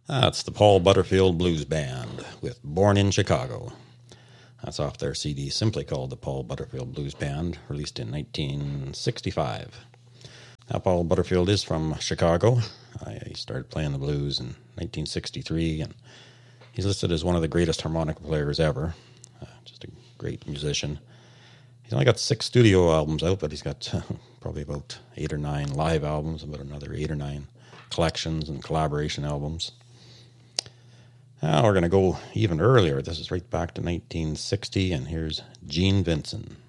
That's the Paul Butterfield Blues Band with Born in Chicago. That's off their CD simply called the Paul Butterfield Blues Band, released in 1965. Now, Paul Butterfield is from Chicago. He started playing the blues in 1963, and he's listed as one of the greatest harmonica players ever. Just a great musician. He's only got 6 studio albums out, but he's got probably about 8 or 9 live albums, about another 8 or 9 collections and collaboration albums. Now we're going to go even earlier. This is right back to 1960, and here's Gene Vincent.